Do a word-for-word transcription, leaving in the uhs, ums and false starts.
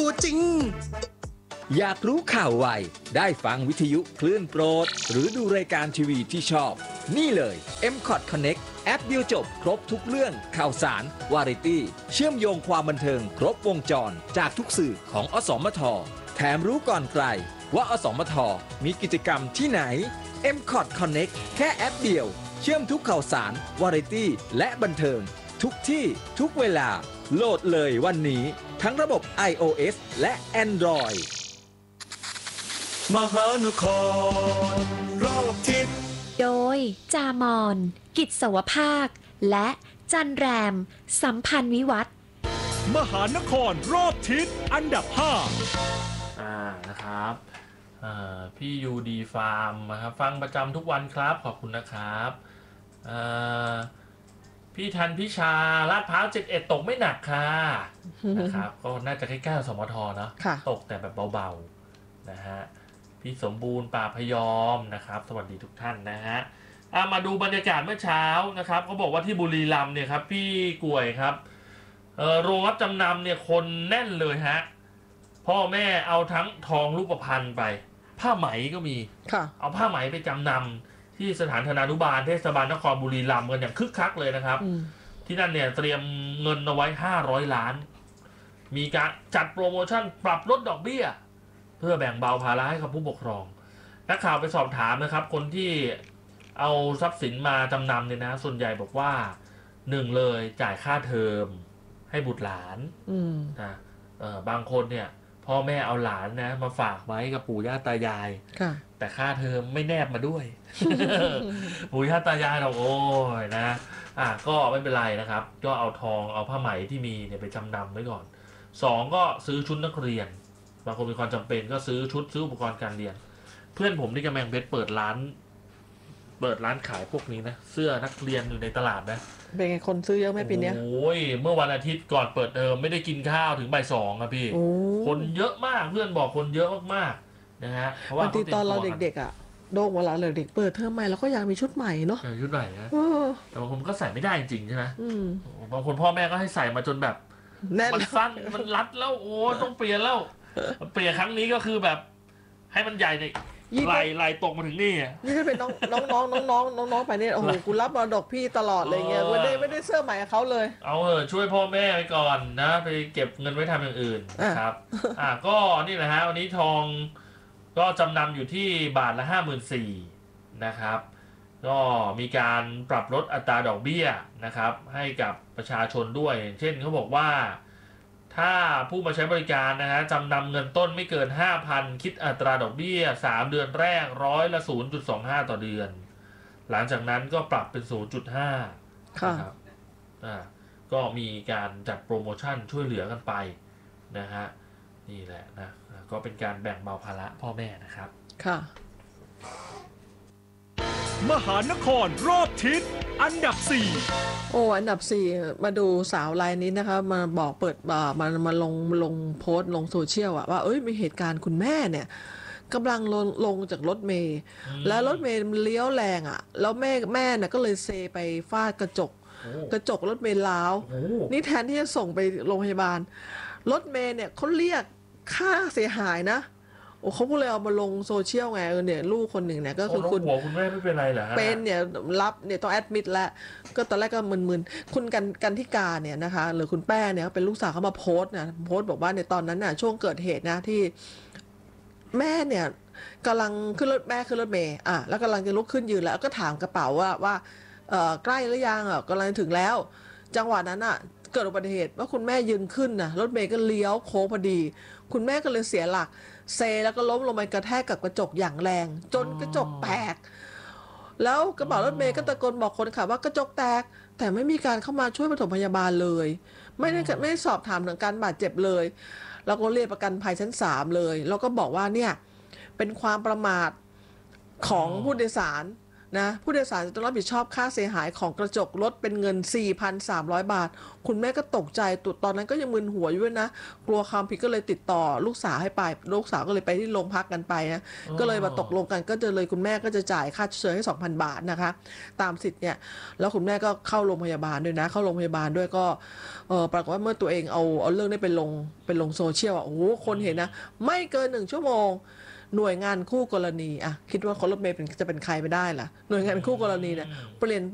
จริงอยากรู้ข่าวไวได้ฟังวิทยุคลื่นโปรดหรือดูรายการทีวีที่ชอบนี่เลย เอ็ม คอท Connect แอปเดียวจบครบทุกเรื่องข่าวสารวาไรตี้เชื่อมโยงความบันเทิงครบวงจรจากทุกสื่อของอสมทแถมรู้ก่อนใครว่าอสมทมีกิจกรรมที่ไหน เอ็ม คอท Connect แค่แอปเดียวเชื่อมทุกข่าวสารวาไรตี้และบันเทิงทุกที่ทุกเวลาโหลดเลยวันนี้ทั้งระบบ iOS และ Android มหานครรอบทิศโดยจามอนกิจสวภาคและจันแรมสัมพันธ์วิวัฒน์มหานครรอบทิศอันดับห้าอ่านะครับพี่ยูดีฟาร์มนะครับฟังประจำทุกวันครับขอบคุณนะครับพี่ทันพิชาลาดพร้าวเจ็ดเอ็ดตกไม่หนักค่ะนะครับก็น่าจะใกล้ๆสมทเนาะตกแต่แบบเบาๆนะฮะพี่สมบูรณ์ป่าพยอมนะครับสวัสดีทุกท่านนะฮะมาดูบรรยากาศเมื่อเช้านะครับเขาบอกว่าที่บุรีรัมย์เนี่ยครับพี่กล้วยครับโรงรับจำนำเนี่ยคนแน่นเลยฮะพ่อแม่เอาทั้งทองรูปพรรณไปผ้าไหมก็มีเอาผ้าไหมไปจำนำที่สถานธนานุบาลเทศบาลนครบุรีรัมย์กันอย่างคึกคักเลยนะครับที่นั่นเนี่ยเตรียมเงินเอาไว้ห้าร้อยล้านมีการจัดโปรโมชั่นปรับลดดอกเบี้ยเพื่อแบ่งเบาภาระให้กับผู้ปกครองนักข่าวไปสอบถามนะครับคนที่เอาทรัพย์สินมาจำนำเนี่ยนะส่วนใหญ่บอกว่าหนึ่งเลยจ่ายค่าเทอมให้บุตรหลานนะเออบางคนเนี่ยพ่อแม่เอาหลานนะมาฝากไว้กับปู่ย่าตายายแต่ค่าเทอมไม่แนบมาด้วย ปู่ย่าตายายเราโอ้ยนะอ่ะก็ไม่เป็นไรนะครับก็เอาทองเอาผ้าไหมที่มีเนี่ยไปจำนำไว้ก่อนสองก็ซื้อชุดนักเรียนบางคนมีความจำเป็นก็ซื้อชุดซื้ออุปกรณ์การเรียนเพื่อนผมที่กำแพงเพชรเปิดร้านเปิดร้านขายพวกนี้นะเสื้อนักเรียนอยู่ในตลาดนะเป็นไงคนซื้อเยอะไหมปีนี้โอ้ยเมื่อวันอาทิตย์ก่อนเปิดเทอมไม่ได้กินข้าวถึงบ่ายสองอะพี่คนเยอะมากเพื่อนบอกคนเยอะมากๆนะฮะเพราะว่าบางทีตอนเราเด็กๆอะโด่งเวลาเราเด็กเปิดเทอมใหม่เราก็อยากมีชุดใหม่เนาะชุดใหม่นะแต่บางคนก็ใส่ไม่ได้จริงๆใช่ไหมบางคนพ่อแม่ก็ให้ใส่มาจนแบบมันสั้นมันรัดแล้วโอ้ต้องเปลี่ยนแล้วเปลี่ยนครั้งนี้ก็คือแบบให้มันใหญ่เลยไหลไหลตกมาถึงนี่นี่ถ้าเป็นน้องน้องน้องน้องน้องน้องน้องไปเนี่ยโอ้โหกูรับมรดกพี่ตลอดเลยเงี้ยไม่ได้ไม่ได้เสื้อใหม่กับเขาเลยเอาเถอะช่วยพ่อแม่ไปก่อนนะไปเก็บเงินไว้ทำอย่างอื่นครับอ่าก็นี่แหละฮะวันนี้ทองก็จำนำอยู่ที่บาทละห้าหมื่นสี่นะครับก็มีการปรับลดอัตราดอกเบี้ยนะครับให้กับประชาชนด้วยเช่นเขาบอกว่าถ้าผู้มาใช้บริการนะฮะจำนำเงินต้นไม่เกิน ห้าพัน คิดอัตราดอกเบี้ยสามเดือนแรกร้อยละ ศูนย์จุดสองห้า ต่อเดือนหลังจากนั้นก็ปรับเป็น ศูนย์จุดห้า นะครับอ่าก็มีการจัดโปรโมชั่นช่วยเหลือกันไปนะฮะนี่แหละนะก็เป็นการแบ่งเบาภาระพ่อแม่นะครับค่ะมหานครรอบทิศอันดับสี่โอ้อันดับสี่มาดูสาวรายนี้นะคะมาบอกเปิดบ่ามามาลงลงโพสต์ลงโซเชียลอะว่าเอ้ยมีเหตุการณ์คุณแม่เนี่ยกำลังลงลงจากรถเมล์แล้วรถเมล์เลี้ยวแรงอะแล้วแม่แม่น่ะก็เลยเซไปฟาดกระจกกระจกรถเมล์ล้าวนี่แทนที่จะส่งไปโรงพยาบาลรถเมล์เนี่ยเขาเรียกค่าเสียหายนะโอ้เขาก็เลยเอามาลงโซเชียลไงเออเนี่ยลูกคนหนึ่งเนี่ยก็คือคุณหัวคุณแม่ไม่เป็นไรเหรอฮะเป็นเนี่ยรับเนี่ยต้องแอดมิดแล้วก็ตอนแรกก็มึนๆคุณกันกันทิกาเนี่ยนะคะหรือคุณแป้เนี่ยเป็นลูกสาวเขามาโพสต์นะโพสต์บอกว่าในตอนนั้นน่ะช่วงเกิดเหตุนะที่แม่เนี่ยกำลังขึ้นรถแม่ขึ้นรถเมล์อ่ะแล้วกำลังจะลุกขึ้นยืนแล้วก็ถามกระเป๋าว่าว่าเอ่อใกล้หรือยังอ่ะกำลังถึงแล้วจังหวะนั้นอ่ะเกิดอุบัติเหตุว่าคุณแม่ยืนขึ้นนะรถเมล์ก็เลี้ยวโค้งพอดีคุณแม่ก็เลยเสียหลักเซแล้วก็ล้มลงไปกระแทกกับกระจกอย่างแรงจนกระจกแตกแล้วกระเป๋ารถเมล์ก็ตะโกนบอกคนขับว่ากระจกแตกแต่ไม่มีการเข้ามาช่วยปฐมพยาบาลเลยไม่ได้ไม่ได้สอบถามถึงการบาดเจ็บเลยแล้วก็เรียกประกันภัยชั้นสามเลยแล้วก็บอกว่าเนี่ยเป็นความประมาทของผู้โดยสารนะผู้โดยสารจะต้องรับผิดชอบค่าเสียหายของกระจกรถเป็นเงิน สี่พันสามร้อย บาทคุณแม่ก็ตกใจตุดตอนนั้นก็ยังมึนหัวอยู่นะกลัวความผิดก็เลยติดต่อลูกสาวให้ไปลูกสาวก็เลยไปที่โรงพักกันไปนะก็เลยมาตกลงกันก็จะเลยคุณแม่ก็จะจ่ายค่าชดเชยให้ สองพัน บาทนะคะตามสิทธิ์เนี่ยแล้วคุณแม่ก็เข้าโรงพยาบาลด้วยนะเข้าโรงพยาบาลด้วยก็เออปรากฏว่าเมื่อตัวเองเอาเอาเรื่องนี้ไปลงไปลงโซเชียลอ่ะโอ้โหคนเห็นนะไม่เกินหนึ่งชั่วโมงหน่วยงานคู่กรณีอ่ะคิดว่าคนรถเมล์เป็นจะเป็นใครไปได้ล่ะหน่วยงานคู่กรณีเนี่ยเปลี่ยน